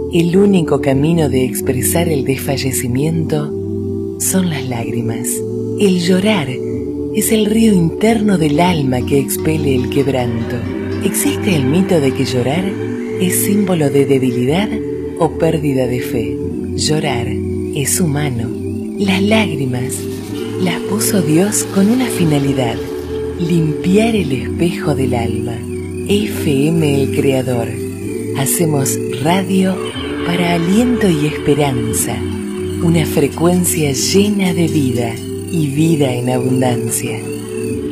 El único camino de expresar el desfallecimiento son las lágrimas. El llorar es el río interno del alma que expele el quebranto. ¿Existe el mito de que llorar es símbolo de debilidad o pérdida de fe? Llorar es humano. Las lágrimas las puso Dios con una finalidad: limpiar el espejo del alma. FM El Creador. Hacemos radio para aliento y esperanza. Una frecuencia llena de vida y vida en abundancia.